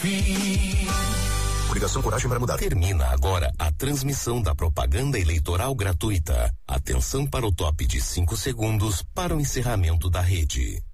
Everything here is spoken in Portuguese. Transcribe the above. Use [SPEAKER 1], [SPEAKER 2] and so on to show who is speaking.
[SPEAKER 1] fim.
[SPEAKER 2] Coligação Coragem para Mudar.
[SPEAKER 3] Termina agora a transmissão da propaganda eleitoral gratuita. Atenção para o top de 5 segundos para o encerramento da rede.